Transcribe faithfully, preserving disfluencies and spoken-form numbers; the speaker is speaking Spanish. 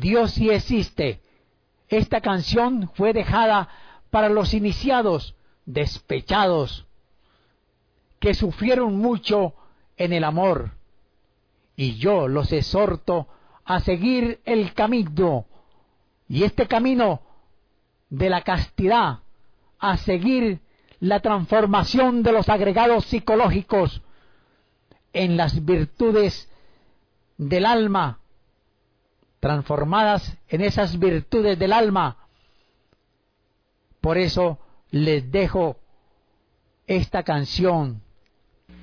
Dios sí existe. Esta canción fue dejada para los iniciados, despechados, que sufrieron mucho en el amor. Y yo los exhorto a seguir el camino, y este camino de la castidad, a seguir la transformación de los agregados psicológicos en las virtudes del alma, transformadas en esas virtudes del alma. Por eso les dejo esta canción